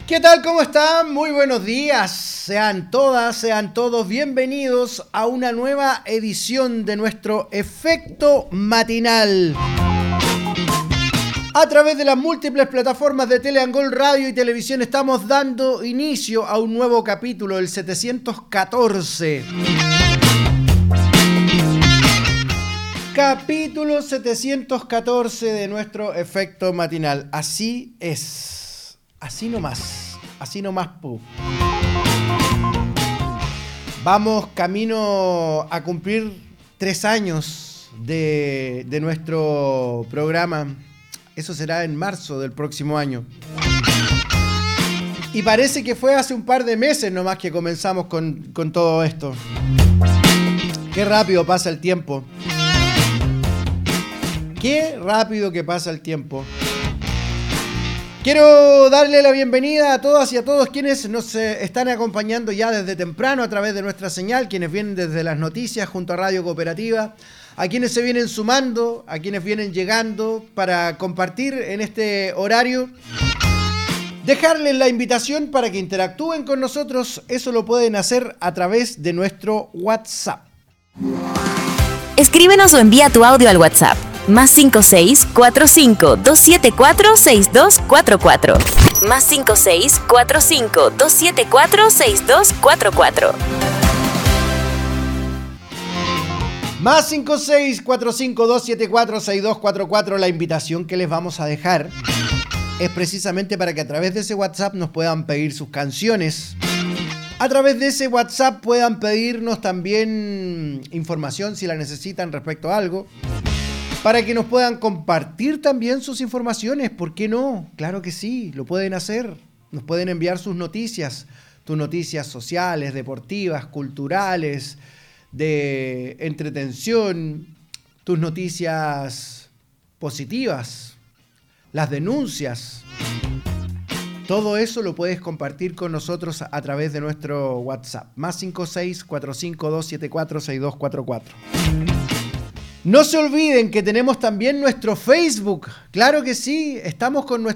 ¿Qué tal? ¿Cómo están? Muy buenos días. Sean todas, sean todos bienvenidos a una nueva edición de nuestro Efecto Matinal. A través de las múltiples plataformas de Teleangol Radio y Televisión estamos dando inicio a un nuevo capítulo, el 714. Capítulo 714 de nuestro Efecto Matinal. Así es. Así nomás, pu. Vamos camino a cumplir 3 años de nuestro programa. Eso será en marzo del próximo año. Y parece que fue hace un par de meses nomás que comenzamos con todo esto. Qué rápido pasa el tiempo. Qué rápido que pasa el tiempo. Quiero darle la bienvenida a todas y a todos quienes nos están acompañando ya desde temprano a través de nuestra señal, quienes vienen desde las noticias junto a Radio Cooperativa, a quienes se vienen sumando, a quienes vienen llegando para compartir en este horario. Dejarles la invitación para que interactúen con nosotros, eso lo pueden hacer a través de nuestro WhatsApp. Escríbenos o envía tu audio al WhatsApp. +56 45 274 6244. +56 45 274 6244. +56 45 274 6244. La invitación que les vamos a dejar es precisamente para que a través de ese WhatsApp nos puedan pedir sus canciones. A través de ese WhatsApp puedan pedirnos también información si la necesitan respecto a algo. Para que nos puedan compartir también sus informaciones. ¿Por qué no? Claro que sí, lo pueden hacer. Nos pueden enviar sus noticias. Tus noticias sociales, deportivas, culturales, de entretención. Tus noticias positivas. Las denuncias. Todo eso lo puedes compartir con nosotros a través de nuestro WhatsApp. +56 45 274 6244. No se olviden que tenemos también nuestro Facebook. Claro que sí, estamos con nuestro